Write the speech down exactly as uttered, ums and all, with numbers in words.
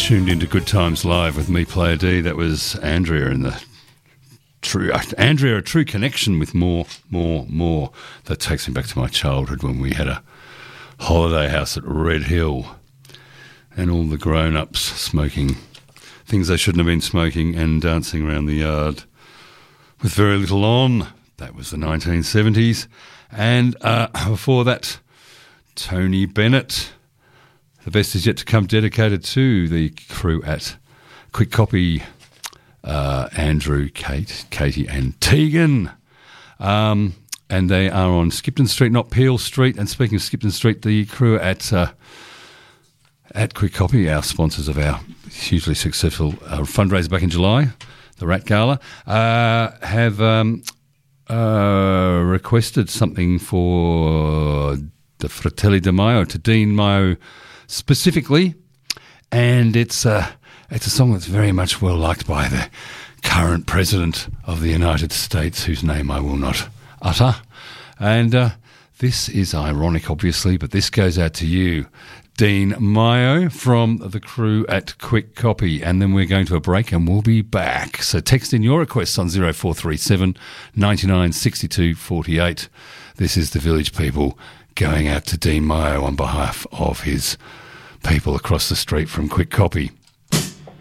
Tuned into Good Times Live with me, Player D. That was Andrea and the true Andrea, a true connection with more, more, more. That takes me back to my childhood when we had a holiday house at Red Hill and all the grown-ups smoking things they shouldn't have been smoking and dancing around the yard with very little on. That was the nineteen seventies. And uh, before that, Tony Bennett. The best is yet to come, dedicated to the crew at Quick Copy, uh, Andrew, Kate, Katie and Tegan. Um, and they are on Skipton Street, not Peel Street. And speaking of Skipton Street, the crew at uh, at Quick Copy, our sponsors of our hugely successful uh, fundraiser back in July, the Rat Gala, uh, have um, uh, requested something for the Fratelli di Maio, to Dean Maio specifically, and it's a, it's a song that's very much well liked by the current President of the United States, whose name I will not utter. And uh, this is ironic, obviously, but this goes out to you, Dean Maio, from the crew at Quick Copy. And then we're going to a break and we'll be back. So text in your requests on zero four three seven, nine nine, six two four eight. This is the Village People going out to Dean Maio on behalf of his people across the street from Quick Copy.